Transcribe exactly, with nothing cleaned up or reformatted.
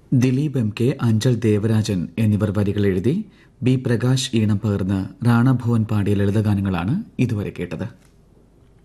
Dileep M K, Anchal Devarajan എന്നിവർ വരികൾ എഴുതി ബി പ്രകാശ് ഈണം പകർന്ന് റാണ ഭുവൻ പാടിയ ലളിതഗാനങ്ങളാണ് ഇതുവരെ കേട്ടത്.